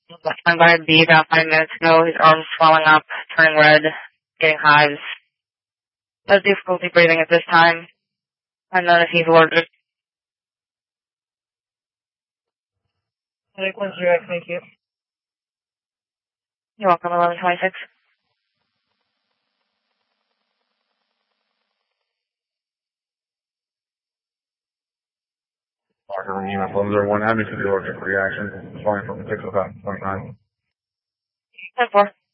I'm by B about 5 minutes ago. His arms swelling up, turning red, getting hives. Has difficulty breathing at this time. I don't know if he's allergic. Thank you. You're welcome, 1126. Dr. Unit 101, having physiologic reaction, swelling from 6 of 29. 10-4.